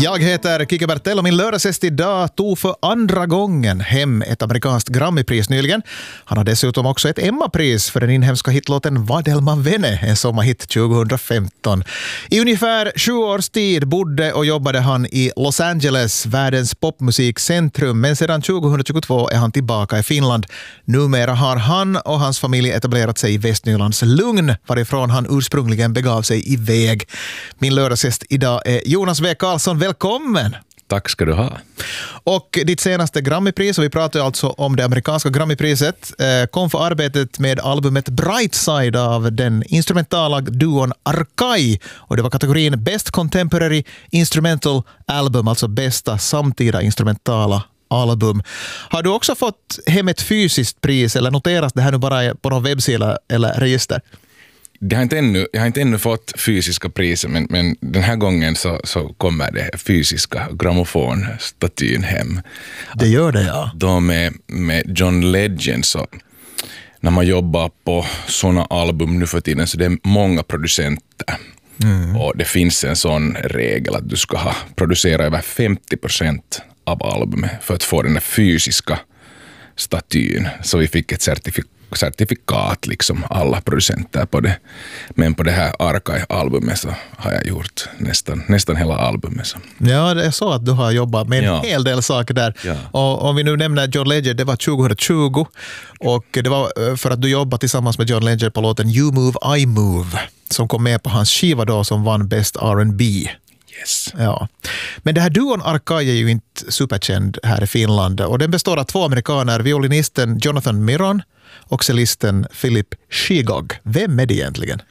Jag heter Kike Bertell och min lördagsgäst idag tog för andra gången hem ett amerikanskt Grammypris nyligen. Han har dessutom också ett Emma-pris för den inhemska hitlåten Vadelma Vene, en sommarhit 2015. I ungefär 7 års tid bodde och jobbade han i Los Angeles, världens popmusikcentrum, men sedan 2022 är han tillbaka i Finland. Numera har han och hans familj etablerat sig i Västnylands Lugn, varifrån han ursprungligen begav sig iväg. Min lördagsgäst idag är Jonas W. Karlsson. Välkommen! Tack ska du ha. Och ditt senaste Grammypris, och vi pratar alltså om det amerikanska Grammypriset, kom för arbetet med albumet Brightside av den instrumentala duon Arkai. Och det var kategorin Best Contemporary Instrumental Album, alltså bästa samtida instrumentala album. Har du också fått hem ett fysiskt pris eller noteras det här nu bara på någon webbsida eller register? Jag har inte ännu fått fysiska priser, men den här gången så kommer det fysiska grammofonstatyn hem. Det gör det, ja. Då med John Legend, så när man jobbar på såna album nu för tiden så det är många producenter. Och det finns en sån regel att du ska ha producerat över 50% av albumet för att få den där fysiska statyn. Så vi fick ett certifikat, liksom alla producenter på det. Men på det här Arkai-albumet så har jag gjort nästan hela albumet. Så. Ja, det är så att du har jobbat med en hel del saker där. Ja. Och om vi nu nämner John Legend, det var 2020 och det var för att du jobbade tillsammans med John Legend på låten You Move, I Move som kom med på hans skiva då som vann Best R&B. Yes. Ja. Men det här duon Arkai är ju inte superkänd här i Finland och den består av 2 amerikaner, violinisten Jonathan Miron och cellisten Philip Shigog. Vem är det egentligen?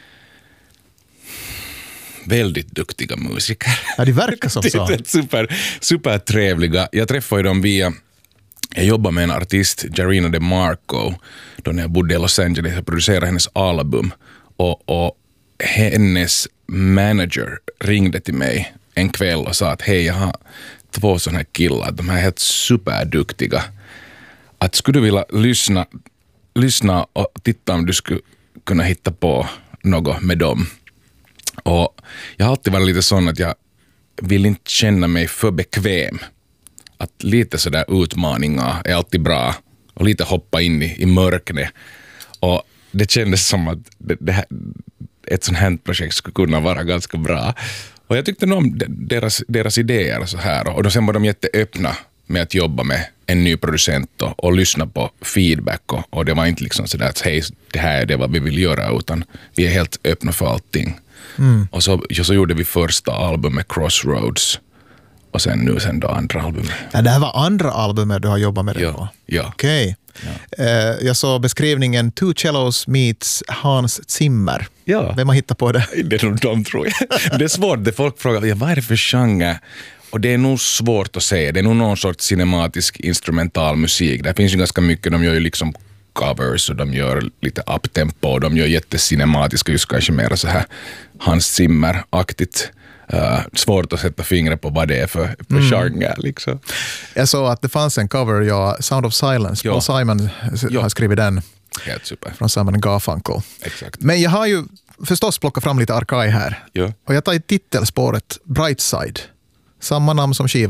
Väldigt duktiga musiker. Ja, det verkar som så. Det är super trevliga. Jag träffade dem jag jobbade med en artist, Jarina DeMarco, då när jag bodde i Los Angeles och producerade hennes album. Och hennes manager ringde till mig en kväll och sa att hej, jag har 2 sådana här killar, de här är helt superduktiga. Att skulle du vilja lyssna och titta om du skulle kunna hitta på något med dem. Och jag har alltid varit lite sån att jag vill inte känna mig för bekväm. Att lite sådär utmaningar är alltid bra och lite hoppa in i mörkret. Och det kändes som att det här, ett sånt här projekt skulle kunna vara ganska bra. Och jag tyckte nog om deras idéer så här. Och då sen var de jätteöppna med att jobba med en ny producent och lyssna på feedback. Och det var inte liksom sådär att hej, det här är det vad vi vill göra, utan vi är helt öppna för allting. Och så gjorde vi första albumet Crossroads. Och sen då andra albumet. Ja, det här var andra albumet du har jobbat med det på? Ja. Okej. Ja. Jag såg beskrivningen Two Cellos meets Hans Zimmer. Ja. Vem har hittat på det? Det är nog de, tror jag. Det är svårt. Det folk frågar, vad är det för genre? Och det är nog svårt att säga. Det är nog någon sorts cinematisk instrumental musik. Det finns ju ganska mycket. De gör ju liksom covers och de gör lite uptempo och de gör jättecinematiska, just kanske mer så här Hans Zimmer-aktigt. Svårt att sätta fingret på vad det är för genre liksom. Jag såg att det fanns en cover, Sound of Silence. Paul Simon har skrivit den. Helt super. Från Simon & Garfunkel. Exakt. Men jag har ju förstås plockat fram lite Arkai här. Ja. Och jag tar i titelspåret Brightside. Samma namn som skivan.